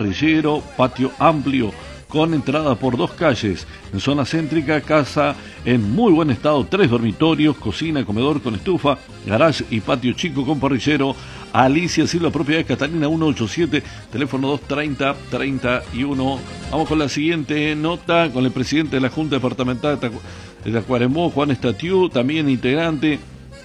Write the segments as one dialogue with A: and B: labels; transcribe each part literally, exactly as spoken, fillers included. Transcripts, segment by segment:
A: parrillero, patio amplio con entrada por dos calles. En zona céntrica, casa en muy buen estado, tres dormitorios, cocina, comedor con estufa, garage y patio chico con parrillero. Alicia Silva, propiedad de Catalina ciento ochenta y siete, teléfono dos treinta, treinta y uno. Vamos con la siguiente nota, con el presidente de la Junta Departamental de, Tacu de Tacuarembó, Juan Estatiú, también integrante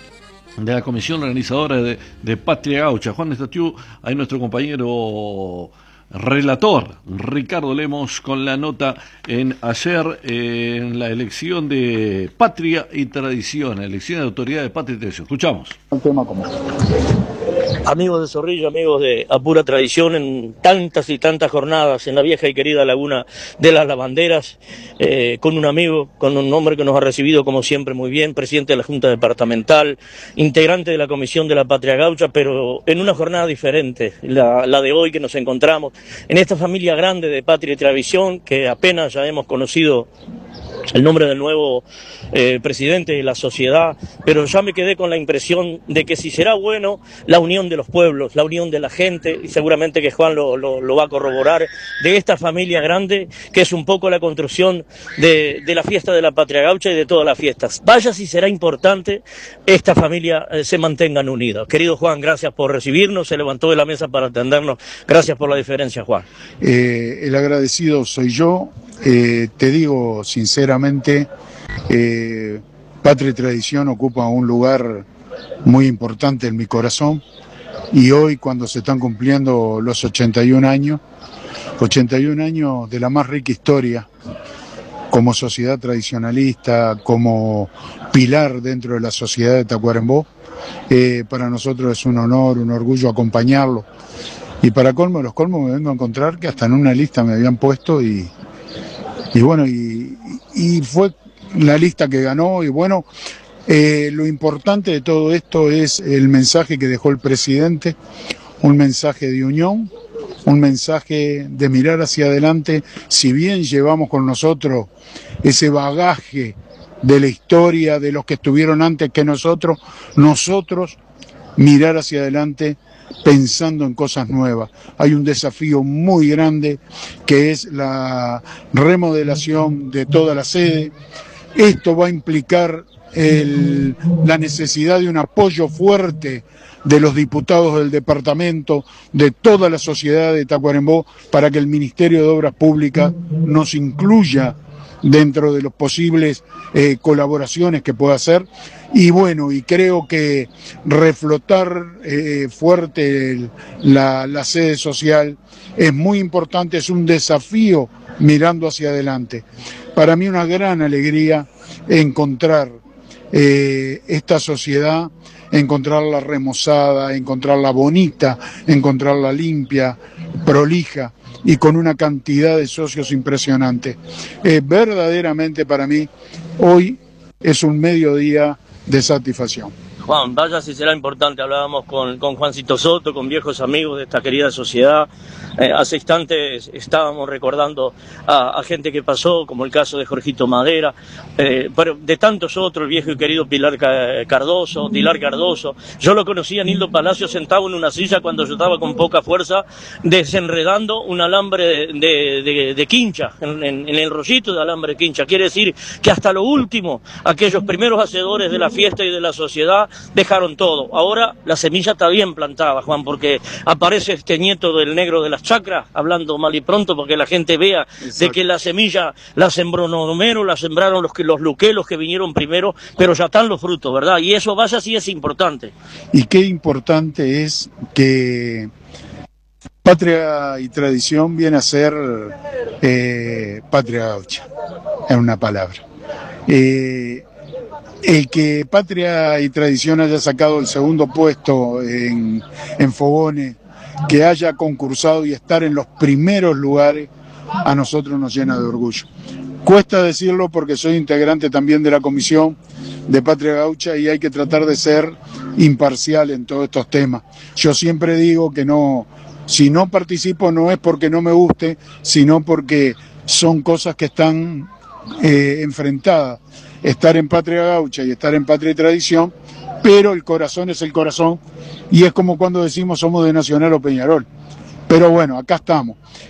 A: de la comisión organizadora de, de Patria Gaucha. Juan Estatiú, ahí nuestro compañero relator Ricardo Lemos con la nota en ayer eh, en la elección de Patria y Tradición, elección de autoridad de Patria y Tradición. Escuchamos.
B: Un tema común.
C: Amigos de Zorrillo, amigos de A Pura Tradición, en tantas y tantas jornadas en la vieja y querida laguna de las Lavanderas, eh, con un amigo, con un hombre que nos ha recibido como siempre muy bien, presidente de la Junta Departamental, integrante de la Comisión de la Patria Gaucha, pero en una jornada diferente, la, la de hoy que nos encontramos, en esta familia grande de Patria y Tradición, que apenas ya hemos conocido el nombre del nuevo eh, presidente de la sociedad, pero ya me quedé con la impresión de que si será bueno la unión de los pueblos, la unión de la gente, y seguramente que Juan lo, lo, lo va a corroborar, de esta familia grande, que es un poco la construcción de, de la fiesta de la Patria Gaucha y de todas las fiestas. Vaya si será importante esta familia eh, se mantengan unidas. Querido Juan, gracias por recibirnos, se levantó de la mesa para atendernos, gracias por la diferencia, Juan.
B: Eh, el agradecido soy yo. Eh, te digo sinceramente, eh, Patria y Tradición ocupa un lugar muy importante en mi corazón, y hoy, cuando se están cumpliendo los ochenta y un años, ochenta y un años de la más rica historia como sociedad tradicionalista, como pilar dentro de la sociedad de Tacuarembó, eh, para nosotros es un honor, un orgullo acompañarlo, y para colmo de los colmos me vengo a encontrar que hasta en una lista me habían puesto y Y bueno, y, y fue la lista que ganó, y bueno, eh, lo importante de todo esto es el mensaje que dejó el presidente, un mensaje de unión, un mensaje de mirar hacia adelante. Si bien llevamos con nosotros ese bagaje de la historia, de los que estuvieron antes que nosotros, nosotros mirar hacia adelante pensando en cosas nuevas. Hay un desafío muy grande que es la remodelación de toda la sede. Esto va a implicar el, la necesidad de un apoyo fuerte de los diputados del departamento, de toda la sociedad de Tacuarembó, para que el Ministerio de Obras Públicas nos incluya dentro de los posibles eh, colaboraciones que pueda hacer. Y bueno, y creo que reflotar eh, fuerte el, la, la sede social es muy importante, es un desafío mirando hacia adelante. Para mí una gran alegría encontrar eh, esta sociedad, encontrarla remozada, encontrarla bonita, encontrarla limpia, prolija y con una cantidad de socios impresionante. Eh, verdaderamente para mí hoy es un mediodía de satisfacción.
C: Juan, vaya si será importante, hablábamos con, con Juancito Soto, con viejos amigos de esta querida sociedad. Eh, hace instantes estábamos recordando a, a gente que pasó, como el caso de Jorgito Madera, eh, pero de tantos otros, el viejo y querido Pilar Cardoso, Dilar Cardoso. Yo lo conocí a Nildo Palacio sentado en una silla cuando yo estaba con poca fuerza, desenredando un alambre de, de, de, de quincha, en, en, en el rollito de alambre de quincha. Quiere decir que hasta lo último, aquellos primeros hacedores de la fiesta y de la sociedad dejaron todo. Ahora la semilla está bien plantada, Juan, porque aparece este nieto del negro de las chacras, hablando mal y pronto, porque la gente vea de que la semilla la sembró Nomero, la sembraron los, los luquelos que vinieron primero, pero ya están los frutos, ¿verdad? Y eso, vaya, sí es importante.
B: Y qué importante es que Patria y Tradición viene a ser eh, Patria Gaucha, en una palabra. Eh, El que Patria y Tradición haya sacado el segundo puesto en, en Fogones, que haya concursado y estar en los primeros lugares, a nosotros nos llena de orgullo. Cuesta decirlo porque soy integrante también de la comisión de Patria Gaucha y hay que tratar de ser imparcial en todos estos temas. Yo siempre digo que no, si no participo no es porque no me guste, sino porque son cosas que están eh, enfrentadas. Estar en Patria Gaucha y estar en Patria y Tradición, pero el corazón es el corazón, y es como cuando decimos somos de Nacional o Peñarol. Pero bueno, acá estamos.